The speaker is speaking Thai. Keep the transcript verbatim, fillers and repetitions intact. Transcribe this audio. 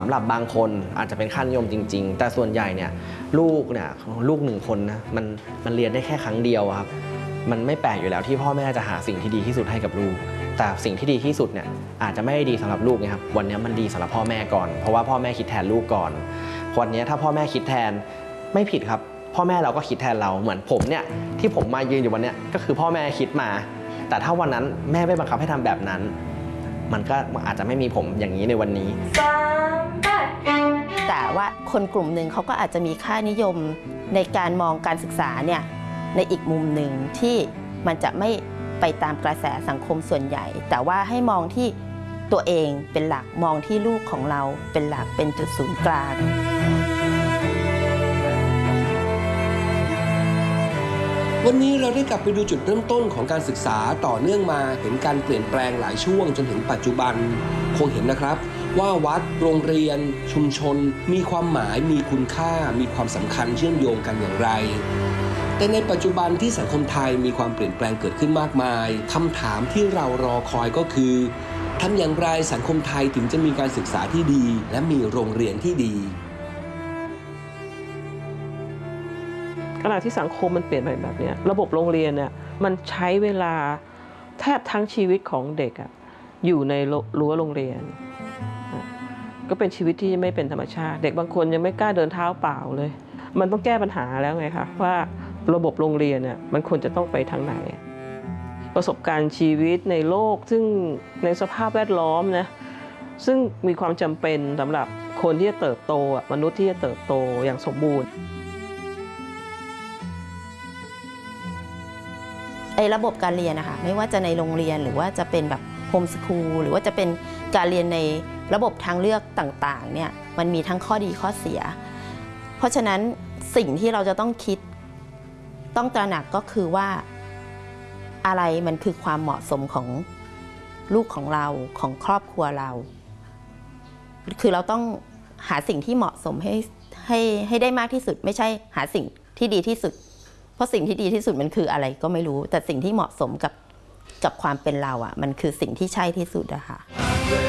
สำหรับบางคนอาจจะเป็นค่านิยมจริงๆแต่ส่วนใหญ่เนี่ยลูกเนี่ยลูกหนึ่งคนนะมันมันเรียนได้แค่ครั้งเดียวครับมันไม่แปลกอยู่แล้วที่พ่อแม่จะหาสิ่งที่ดีที่สุดให้กับลูกแต่สิ่งที่ดีที่สุดเนี่ยอาจจะไม่ได้ดีสำหรับลูกนะครับวันนี้มันดีสำหรับพ่อแม่ก่อนเพราะว่าพ่อแม่คิดแทนลูกก่อนวันนี้ถ้าพ่อแม่คิดแทนไม่ผิดครับพ่อแม่เราก็คิดแทนเราเหมือนผมเนี่ยที่ผมมายืนอยู่วันนี้ก็คือพ่อแม่คิดมาแต่ถ้าวันนั้นแม่ไม่บังคับให้ทำแบบนั้นมันก็อาจจะไม่มีผมอย่างนี้ในวันนี้แต่ว่าคนกลุ่มหนึ่งเขาก็อาจจะมีค่านิยมในการมองการศึกษาเนี่ยในอีกมุมหนึ่งที่มันจะไม่ไปตามกระแสสังคมส่วนใหญ่แต่ว่าให้มองที่ตัวเองเป็นหลักมองที่ลูกของเราเป็นหลักเป็นจุดศูนย์กลางวันนี้เราได้กลับไปดูจุดเริ่มต้นของการศึกษาต่อเนื่องมาเห็นการเปลี่ยนแปลงหลายช่วงจนถึงปัจจุบันคงเห็นนะครับว่าวัดโรงเรียนชุมชนมีความหมายมีคุณค่ามีความสำคัญเชื่อมโยงกันอย่างไรแต่ในปัจจุบันที่สังคมไทยมีความเปลี่ยนแปลงเกิดขึ้นมากมายคำถามที่เรารอคอยก็คือทำอย่างไรสังคมไทยถึงจะมีการศึกษาที่ดีและมีโรงเรียนที่ดีขณะที่สังคมมันเปลี่ยนไปแบบนี้ระบบโรงเรียนเนี่ยมันใช้เวลาแทบทั้งชีวิตของเด็กอะอยู่ในรั้วโรงเรียนก็เป็นชีวิตที่ไม่เป็นธรรมชาติเด็กบางคนยังไม่กล้าเดินเท้าเปล่าเลยมันต้องแก้ปัญหาแล้วไงคะว่าระบบโรงเรียนเนี่ยมันควรจะต้องไปทางไหนประสบการณ์ชีวิตในโลกซึ่งในสภาพแวดล้อมนะซึ่งมีความจำเป็นสำหรับคนที่จะเติบโตมนุษย์ที่จะเติบโตอย่างสมบูรณ์ไอ้ระบบการเรียนนะคะไม่ว่าจะในโรงเรียนหรือว่าจะเป็นแบบโฮมสคูลหรือว่าจะเป็นการเรียนในระบบทางเลือกต่างๆเนี่ยมันมีทั้งข้อดีข้อเสียเพราะฉะนั้นสิ่งที่เราจะต้องคิดต้องตระหนักก็คือว่าอะไรมันคือความเหมาะสมของลูกของเราของครอบครัวเราคือเราต้องหาสิ่งที่เหมาะสมให้ให้ให้ได้มากที่สุดไม่ใช่หาสิ่งที่ดีที่สุดเพราะสิ่งที่ดีที่สุดมันคืออะไรก็ไม่รู้แต่สิ่งที่เหมาะสมกับกับความเป็นเราอ่ะมันคือสิ่งที่ใช่ที่สุดอะค่ะ